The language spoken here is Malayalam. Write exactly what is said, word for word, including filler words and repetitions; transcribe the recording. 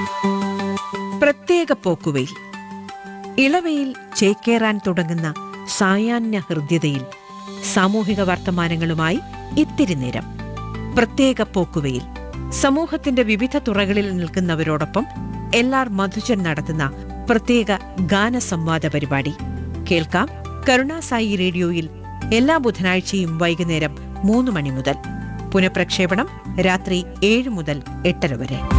പ്രത്യേക പോക്കുവെയിൽ. ഇളവയിൽ ചേക്കേറാൻ തുടങ്ങുന്ന സായാഹ്ന ഹൃദ്യതയിൽ സാമൂഹിക വർത്തമാനങ്ങളുമായി ഇത്തിരി നേരം. പ്രത്യേക പോക്കുവെയിൽ. സമൂഹത്തിന്റെ വിവിധ തുറകളിൽ നിൽക്കുന്നവരോടൊപ്പം എൽ ആർ മധുജൻ നടത്തുന്ന പ്രത്യേക ഗാനസംവാദ പരിപാടി കേൾക്കാം കരുണാസായി റേഡിയോയിൽ എല്ലാ ബുധനാഴ്ചയും വൈകുന്നേരം മൂന്ന് മണി മുതൽ. പുനഃപ്രക്ഷേപണം രാത്രി ഏഴ് മുതൽ എട്ടര വരെ.